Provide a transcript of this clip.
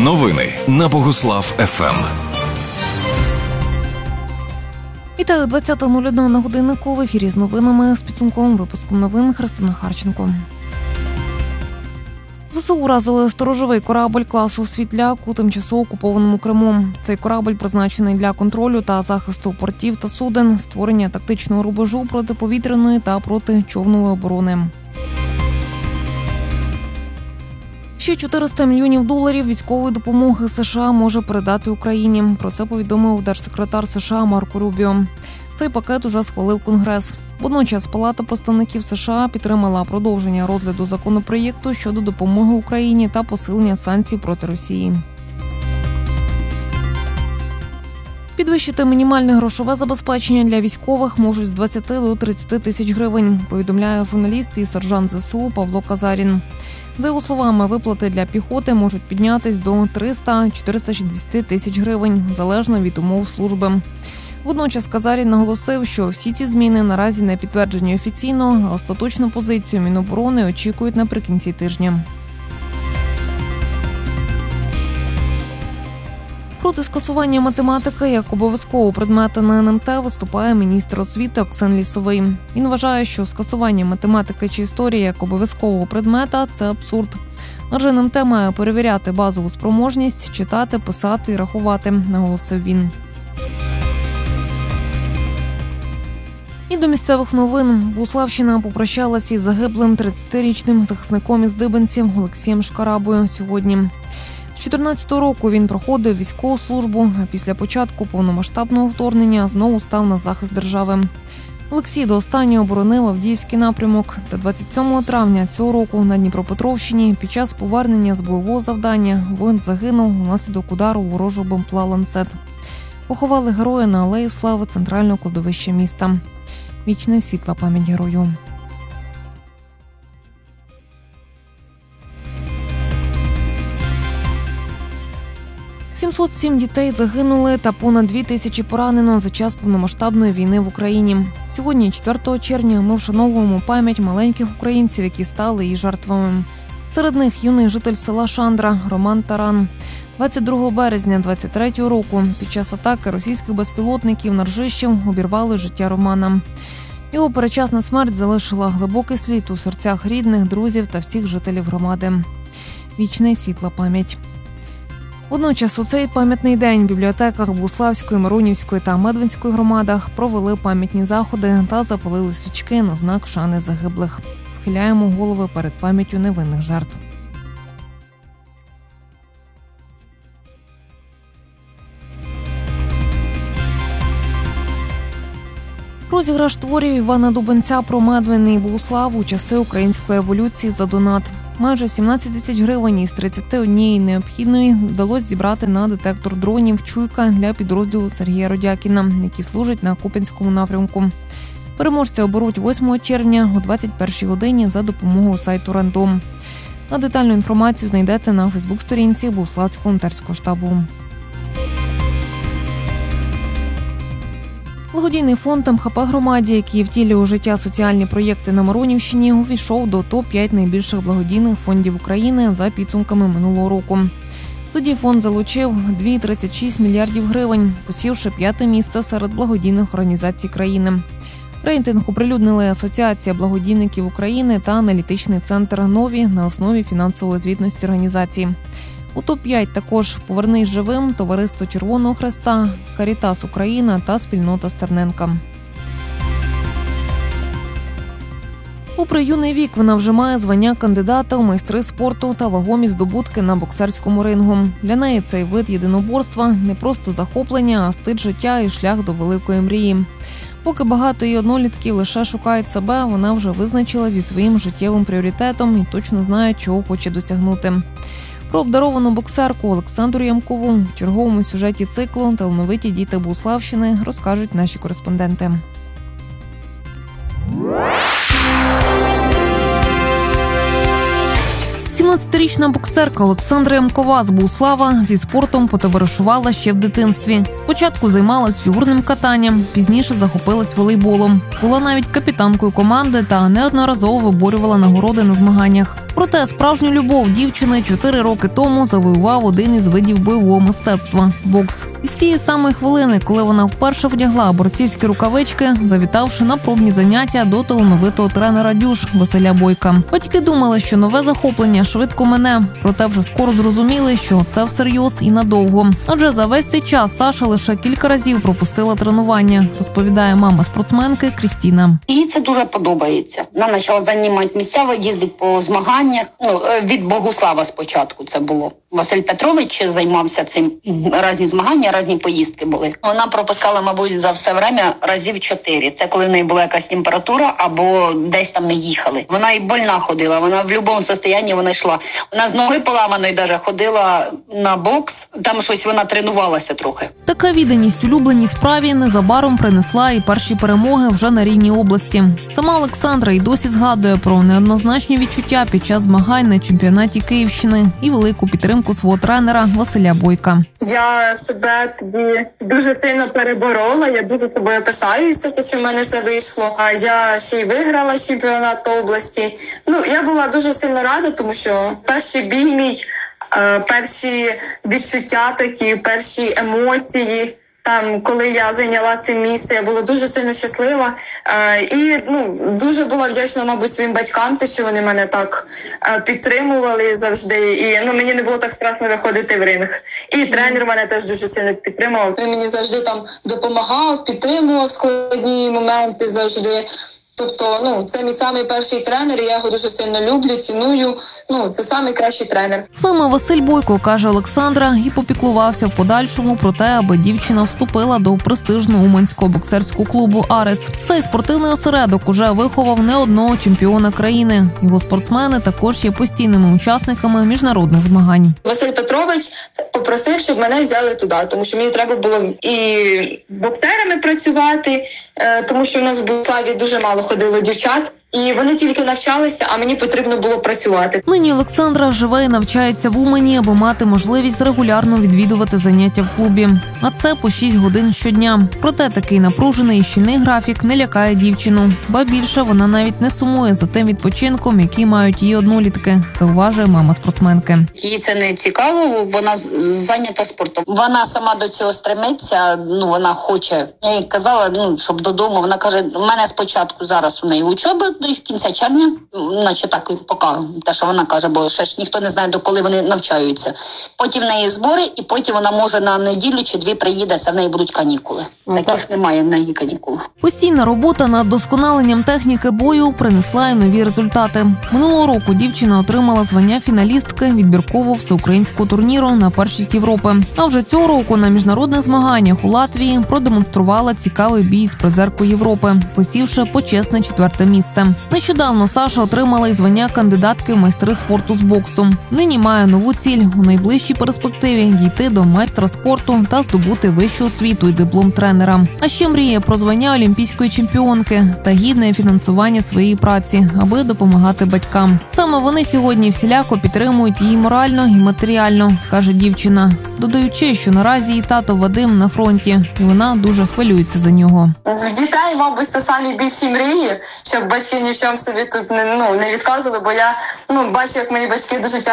Новини на Богуслав ФМ. Вітаю, 20.01 на годиннику. В ефірі з новинами з підсумковим випуском новин Христина Харченко. ЗСУ уразили сторожовий корабль класу «Світляк» у тимчасово окупованому Криму. Цей корабль призначений для контролю та захисту портів та суден, створення тактичного рубежу протиповітряної та протичовнової оборони. Ще $400 мільйонів військової допомоги США може передати Україні. Про це повідомив держсекретар США Марко Рубіо. Цей пакет уже схвалив Конгрес. Водночас Палата представників США підтримала продовження розгляду законопроєкту щодо допомоги Україні та посилення санкцій проти Росії. Підвищити мінімальне грошове забезпечення для військових можуть з 20 до 30 тисяч гривень, повідомляє журналіст і сержант ЗСУ Павло Казарін. За його словами, виплати для піхоти можуть піднятись до 300-460 тисяч гривень, залежно від умов служби. Водночас Казарін наголосив, що всі ці зміни наразі не підтверджені офіційно, а остаточну позицію Міноборони очікують наприкінці тижня. Проти скасування математики як обов'язкового предмета на НМТ виступає міністр освіти Оксен Лісовий. Він вважає, що скасування математики чи історії як обов'язкового предмета – це абсурд. Адже НМТ має перевіряти базову спроможність читати, писати і рахувати, наголосив він. І до місцевих новин. Богуславщина попрощалася із загиблим 30-річним захисником із Дибенців Олексієм Шкарабою сьогодні. З 2014 року він проходив військову службу, а після початку повномасштабного вторгнення знову став на захист держави. Олексій до останнього боронив Авдіївський напрямок. Та 27 травня цього року на Дніпропетровщині під час повернення з бойового завдання воїн загинув внаслідок удару ворожого БМПЛа «Ланцет». Поховали героя на Алеї Слави центрального кладовища міста. Вічна й світла пам'ять герою. «707 дітей загинули та понад 2000 поранено за час повномасштабної війни в Україні. Сьогодні, 4 червня, ми вшановуємо пам'ять маленьких українців, які стали її жертвами. Серед них юний житель села Шандра Роман Таран. 22 березня 23-го року під час атаки російських безпілотників на Ржищів обірвали життя Романа. Його передчасна смерть залишила глибокий слід у серцях рідних, друзів та всіх жителів громади. Вічна й світла пам'ять. Водночас у цей пам'ятний день в бібліотеках Богуславської, Миронівської та Медвинської громадах провели пам'ятні заходи та запалили свічки на знак шани загиблих. Схиляємо голови перед пам'яттю невинних жертв. Розіграш творів Івана Дубенця про Медвин і Богуслав у часи Української революції за донат. Майже 17 тисяч гривень із 31 необхідної вдалося зібрати на детектор дронів «Чуйка» для підрозділу Сергія Родякіна, який служить на Куп'янському напрямку. Переможця оберуть 8 червня о 21 годині за допомогою сайту «Рандом». На детальну інформацію знайдете на фейсбук-сторінці Богуславського волонтерського штабу. Благодійний фонд МХП «Громаді», який втілює у життя соціальні проєкти на Миронівщині, увійшов до топ-5 найбільших благодійних фондів України за підсумками минулого року. Тоді фонд залучив 2,36 мільярдів гривень, посівши 5-те місце серед благодійних організацій країни. Рейтинг оприлюднили Асоціація благодійників України та аналітичний центр «Нові» на основі фінансової звітності організації. У топ-5 також «Повернись живим», Товариство Червоного Хреста, Карітас Україна та спільнота Стерненка. Попри юний вік, вона вже має звання кандидата у майстри спорту та вагомі здобутки на боксерському рингу. Для неї цей вид єдиноборства – не просто захоплення, а стиль життя і шлях до великої мрії. Поки багато її однолітків лише шукають себе, вона вже визначила зі своїм життєвим пріоритетом і точно знає, чого хоче досягнути. Про обдаровану боксерку Олександру Ямкову в черговому сюжеті циклу «Талановиті діти Богуславщини» розкажуть наші кореспонденти. 17-річна боксерка Олександра Ямкова з Богуслава зі спортом потоваришувала ще в дитинстві. Спочатку займалась фігурним катанням, пізніше захопилась волейболом. Була навіть капітанкою команди та неодноразово виборювала нагороди на змаганнях. Проте справжню любов дівчини 4 роки тому завоював один із видів бойового мистецтва – бокс. І з тієї самої хвилини, коли вона вперше вдягла борцівські рукавички, завітавши на пробні заняття до талановитого тренера «Дюш» Василя Бойка. Батьки думали, що нове захоплення швидко мине, проте вже скоро зрозуміли, що це всерйоз і надовго. Адже за весь цей час Саша лише кілька разів пропустила тренування, розповідає мама спортсменки Крістіна. Їй це дуже подобається. Вона почала займати місця, їздить по змаганнях. Від Богуслава спочатку це було. Василь Петрович займався цим. Різні змагання, різні поїздки були. Вона пропускала, мабуть, за все время разів 4. Це коли в неї була якась температура або десь там не їхали. Вона і больна ходила, вона в будь-якому стані вона йшла. Вона з ноги поламаної навіть ходила на бокс, там щось вона тренувалася трохи. Така відданість улюбленій справі незабаром принесла і перші перемоги вже на рівні області. Сама Олександра й досі згадує про неоднозначні відчуття під час змагань на чемпіонаті Київщини і велику підтримку свого тренера Василя Бойка. Я себе тоді дуже сильно переборола, я дуже собою пишаюся, те, що в мене все вийшло. А я ще й виграла чемпіонат області. Я була дуже сильно рада, тому що перший бій мій, перші відчуття такі, перші емоції. Там, коли я зайняла це місце, я була дуже сильно щаслива і дуже була вдячна, мабуть, своїм батькам, те, що вони мене так підтримували завжди. І мені не було так страшно виходити в ринг. І тренер мене теж дуже сильно підтримував. Він мені завжди там допомагав, підтримував складні моменти завжди. Тобто, це мій самий перший тренер, і я його дуже сильно люблю, ціную. Це самий кращий тренер. Саме Василь Бойко, каже Олександра, і попіклувався в подальшому про те, аби дівчина вступила до престижного уманського боксерського клубу «Арес». Цей спортивний осередок уже виховав не одного чемпіона країни. Його спортсмени також є постійними учасниками міжнародних змагань. Василь Петрович попросив, щоб мене взяли туди, тому що мені треба було і боксерами працювати, тому що в нас в Богуславі дуже мало ходило дівчат. І вони тільки навчалися, а мені потрібно було працювати. Нині Олександра живе і навчається в Умані, аби мати можливість регулярно відвідувати заняття в клубі. А це по 6 годин щодня. Проте такий напружений і щільний графік не лякає дівчину. Ба більше, вона навіть не сумує за тим відпочинком, який мають її однолітки, зауважує мама спортсменки. Їй це не цікаво, вона зайнята спортом. Вона сама до цього стремиться, вона хоче. Я їй казала, щоб додому. Вона каже, у мене спочатку зараз у неї учоба, до кінця червня, наче так поки, те, що вона каже, бо ще ж ніхто не знає, коли вони навчаються. Потім в неї збори, і потім вона може на неділю чи 2 приїде, це в неї будуть канікули. Таких немає в неї канікул. Постійна робота над досконаленням техніки бою принесла й нові результати. Минулого року дівчина отримала звання фіналістки відбіркового всеукраїнського турніру на першість Європи. А вже цього року на міжнародних змаганнях у Латвії продемонструвала цікавий бій з призеркою Європи, посівши почесне 4-те місце. Нещодавно Саша отримала й звання кандидатки в майстри спорту з боксу. Нині має нову ціль – у найближчій перспективі дійти до майстра спорту та здобути вищу освіту і диплом тренера. А ще мріє про звання олімпійської чемпіонки та гідне фінансування своєї праці, аби допомагати батькам. Саме вони сьогодні всіляко підтримують її морально і матеріально, каже дівчина, додаючи, що наразі її тато Вадим на фронті, і вона дуже хвилюється за нього. В дітей, мабуть, це самі більші мрії, щоб батьки ні в чому собі тут не відказували, бо я бачу, як мої батьки дуже